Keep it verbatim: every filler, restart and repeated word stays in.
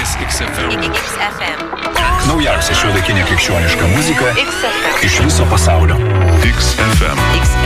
klausotės X F M. X F M. Naujausia šiuolaikinė krikščioniška muzika X F M. iš viso pasaulio. X F M. X